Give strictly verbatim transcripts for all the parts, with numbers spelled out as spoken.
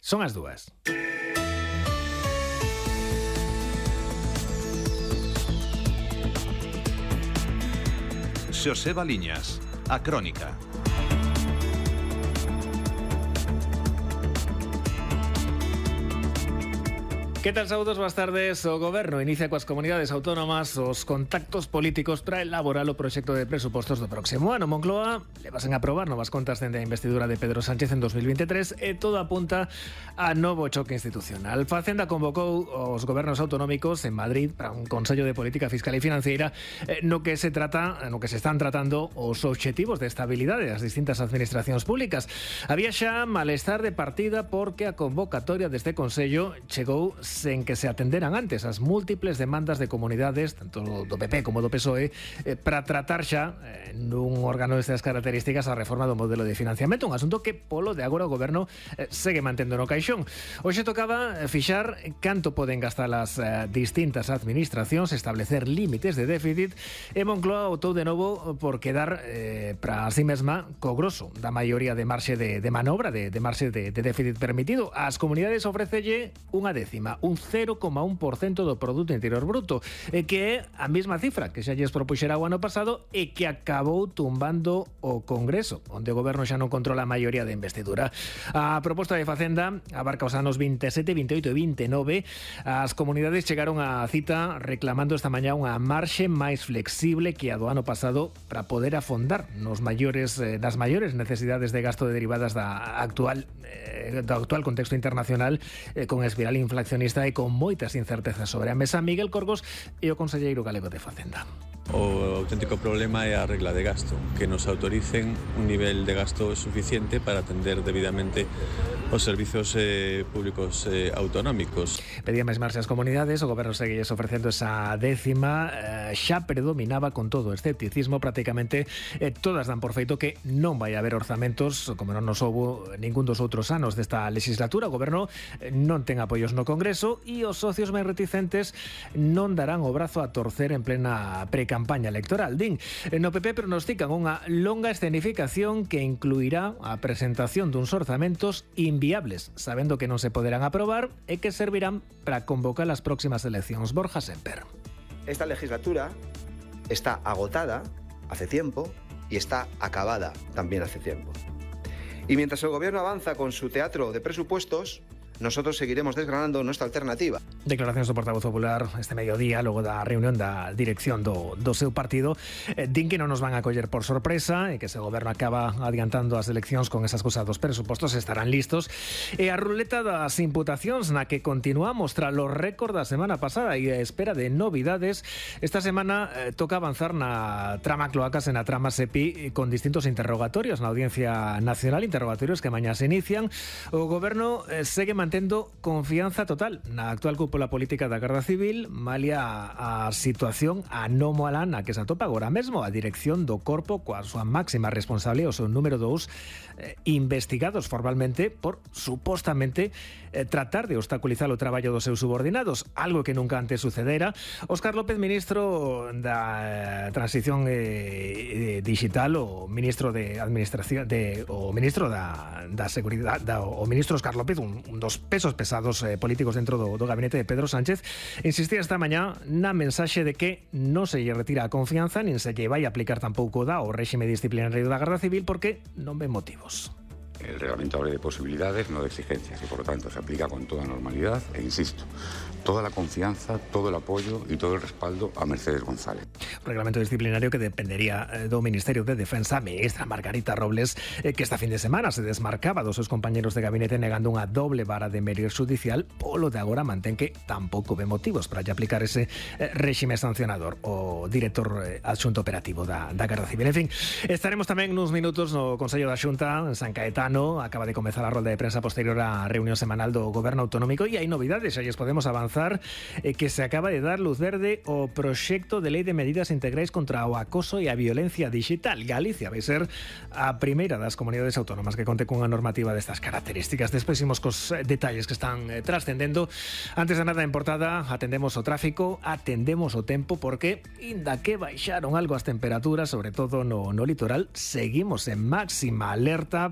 Son as dúas. Xosé Baliñas, A Crónica. Que tal, saúdos, boas tardes. O Goberno inicia coas comunidades autónomas os contactos políticos para elaborar o proxecto de presupostos do próximo ano. Moncloa levasen a aprobar novas contas dende a investidura de Pedro Sánchez en dos mil veintitrés e todo apunta a novo choque institucional. Facenda convocou os gobernos autonómicos en Madrid para un Consello de Política Fiscal e Financiera no que se trata, no que se están tratando os obxectivos de estabilidade das distintas administracións públicas. Había xa malestar de partida porque a convocatoria deste Consello chegou sen que se atenderan antes as múltiples demandas de comunidades, tanto do P P como do P S O E, eh, para tratar xa eh, nun órgano destas características a reforma do modelo de financiamento, un asunto que polo de agora o Goberno eh, segue mantendo no caixón. Hoxe tocaba fixar canto poden gastar as eh, distintas administracións, establecer límites de déficit, e Moncloa optou de novo por quedar eh, para si mesma co grosso da maioría de marxe de, de manobra, de, de marxe de, de déficit permitido. As comunidades ofrecelle unha décima, un cero coma un por cento do Produto Interior Bruto, e que é a mesma cifra que xa lles propuxera o ano pasado e que acabou tumbando o Congreso, onde o Goberno xa non controla a maioría de investidura. A proposta de Facenda abarca os anos veintisiete, veintioito e veintinove. As comunidades chegaron á cita reclamando esta mañá unha marxe máis flexible que a do ano pasado para poder afondar nos maiores, eh, nas maiores necesidades de gasto derivadas da actual, eh, do actual contexto internacional, eh, con espiral inflacionista e con moitas incertezas sobre a mesa. Miguel Corgos e o conselleiro galego de Facenda. O auténtico problema é a regla de gasto, que nos autoricen un nivel de gasto suficiente para atender debidamente os servizos eh, públicos eh, autonómicos. Pedía máis marxe ás comunidades, o Goberno segue ofrecendo esa décima, eh, xa predominaba con todo o escepticismo, prácticamente eh, todas dan por feito que non vai haber orzamentos, como non nos houbo ningún dos outros anos desta legislatura. O Goberno eh, non ten apoios no Congreso e os socios máis reticentes non darán o brazo a torcer en plena precampaña electoral. Din, no P P pronostican unha longa escenificación que incluirá a presentación duns orzamentos inviables, sabendo que non se poderán aprobar e que servirán para convocar as próximas eleccións. Borja Semper. Esta legislatura está agotada hace tiempo y está acabada también hace tiempo. Y mientras el gobierno avanza con su teatro de presupuestos, nosotros seguiremos desgranando nuestra alternativa. Declaracións do portavoz popular este mediodía, logo da reunión da dirección do, do seu partido. Eh, din que non nos van a coller por sorpresa e que se o goberno acaba adiantando as eleccións con esas cosas dos presupostos estarán listos. E a ruleta das imputacións na que continuamos tras los récord da semana pasada e a espera de novidades. Esta semana eh, toca avanzar na trama cloacas e na trama SEPI con distintos interrogatorios na Audiencia Nacional, interrogatorios que mañá se inician. O goberno eh, segue mantendo confianza total na actual cúpula política da Garda Civil, malia a, a situación anómala na que se atopa agora mesmo a dirección do corpo coa súa máxima responsable, o seu número dous, eh, investigados formalmente por supostamente eh, tratar de obstaculizar o traballo dos seus subordinados, algo que nunca antes sucedera. Óscar López, ministro da eh, Transición eh, Digital, o ministro de Administración de, o ministro da, da Seguridade, da, o ministro Óscar López, un, un dos pesos pesados eh, políticos dentro do, do gabinete de Pedro Sánchez, insistía esta mañá na mensaxe de que non se lle retira a confianza nin se lle vai aplicar tampouco da o réxime disciplinario da Garda Civil porque non ven motivos. El reglamento habla de posibilidades, no de exigencias, y por lo tanto se aplica con toda normalidad e insisto, toda la confianza, todo el apoyo y todo el respaldo a Mercedes González. Un reglamento disciplinario que dependería do Ministerio de Defensa. A ministra Margarita Robles, eh, que esta fin de semana se desmarcaba dos seus compañeros de gabinete negando unha doble vara de medir judicial, polo de agora mantén que tampouco ve motivos para lle aplicar ese eh, réxime sancionador o director eh, adxunto operativo da, da Garda Civil. En fin, estaremos tamén nuns minutos no Consello da Xunta en San Caetano. Acaba de comezar a rolda de prensa posterior á reunión semanal do Goberno Autonómico e hai novidades, xa lles podemos avanzar, eh, que se acaba de dar luz verde o proxecto de lei de medidas integrais contra o acoso e a violencia digital. Galicia vai ser a primeira das comunidades autónomas que conte cunha normativa destas características. Despois imos cos detalles que están eh, trascendendo. Antes de nada, en portada, atendemos o tráfico, atendemos o tempo, porque, inda que baixaron algo as temperaturas, sobre todo no, no litoral, seguimos en máxima alerta pola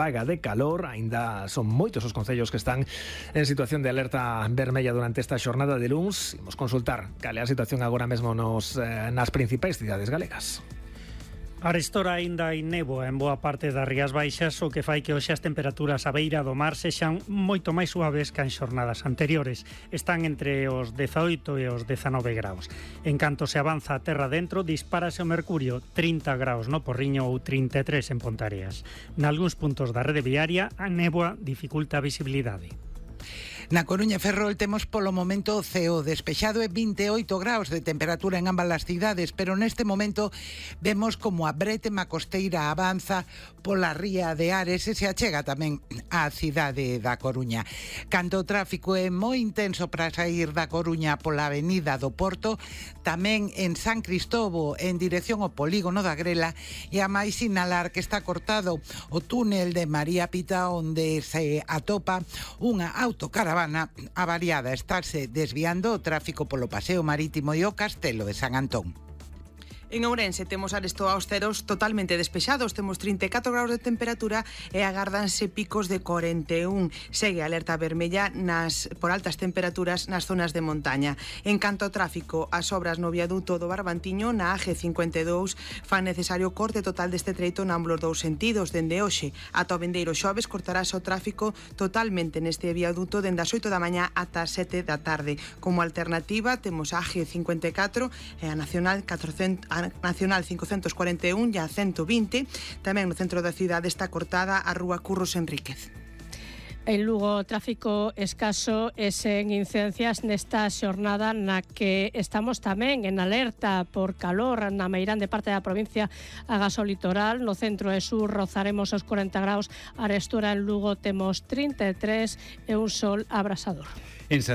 vaga de calor. Aínda son moitos os concellos que están en situación de alerta vermella durante esta xornada de luns. Imos consultar cal é a situación agora mesmo nos, eh, nas principais cidades galegas. Arestora aínda hai néboa en boa parte das Rías Baixas, o que fai que hoxe as temperaturas á beira do mar sexan moito máis suaves que en xornadas anteriores. Están entre os dezaoito e os dezanove graus. En canto se avanza a terra dentro, dispárase o mercurio, trinta graus no Porriño ou trinta e tres en Ponteareas. Nalgúns puntos da rede viaria, a néboa dificulta a visibilidade. Na Coruña e Ferrol temos polo momento o ceo despexado e vinte e oito graus de temperatura en ambas as cidades, pero neste momento vemos como a brétema costeira avanza pola ría de Ares e se achega tamén á cidade da Coruña. Canto o tráfico é moi intenso para sair da Coruña pola avenida do Porto, tamén en San Cristobo en dirección ao polígono da Grela, e a máis sinalar que está cortado o túnel de María Pita, onde se atopa unha autocaravana avariada. Estarse desviando o tráfico polo paseo marítimo e o Castelo de San Antón. En Ourense temos aresto aos ceros totalmente despexados, temos trinta e catro graus de temperatura e agárdanse picos de corenta e un. Segue a alerta vermella nas, por altas temperaturas nas zonas de montaña. En canto ao tráfico, as obras no viaduto do Barbantiño na A G cincuenta e dous fan necesario corte total deste treito en ambos dous sentidos. Dende hoxe ata o vindeiro xoves cortarase o tráfico totalmente neste viaduto dende as oito da mañá ata as sete da tarde. Como alternativa temos a A G cincuenta e catro e a Nacional catrocentos Nacional cincocentos cuarenta e un e a ciento vinte. Tamén no centro da cidade está cortada a rúa Curros Enríquez. En Lugo, tráfico escaso e sen incidencias nesta xornada na que estamos tamén en alerta por calor na meirande parte da provincia agás o litoral. No centro e sur rozaremos os corenta graus. Arestora en Lugo temos trinta e tres e un sol abrasador.